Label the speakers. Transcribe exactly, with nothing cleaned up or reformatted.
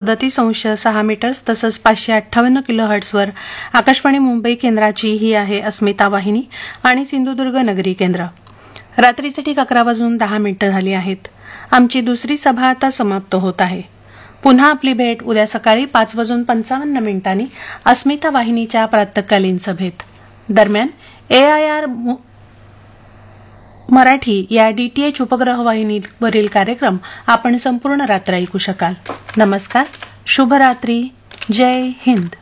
Speaker 1: सदतीस अंश सहा मीटर्स तसंच पाचशे अठ्ठावन्न किलो हर्ट्सवर आकाशवाणी मुंबई केंद्राची ही आहे अस्मिता वाहिनी आणि सिंधुदुर्ग नगरी केंद्र. रात्रीचे ठीक अकरा वाजून दहा मिनिटं झाली आहेत. आमची दुसरी सभा आता समाप्त होत आहे. पुन्हा आपली भेट उद्या सकाळी पाच वाजून पंचावन्न मिनिटांनी अस्मिता वाहिनीच्या प्रातःकालीन सभेत. दरम्यान ए आय आर मराठी या डीटीएच उपग्रह वाहिनीवरील कार्यक्रम आपण संपूर्ण रात्र ऐकू शकाल. नमस्कार, शुभरात्री, जय हिंद.